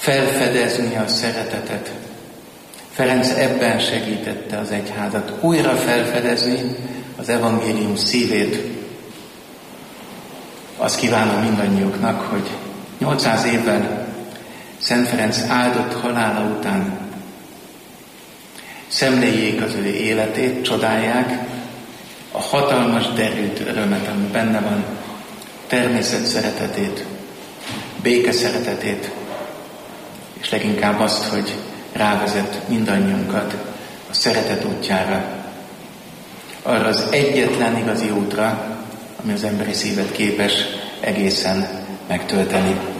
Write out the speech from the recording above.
felfedezni a szeretetet. Ferenc ebben segítette az egyházat, újra felfedezni az evangélium szívét. Azt kívánom mindannyiuknak, hogy 800 évvel Szent Ferenc áldott halála után szemléljék az ő életét, csodálják a hatalmas derült örömet, ami benne van, természet szeretetét, béke szeretetét, és leginkább azt, hogy rávezet mindannyiunkat a szeretet útjára, arra az egyetlen igazi útra, ami az emberi szívet képes egészen megtölteni.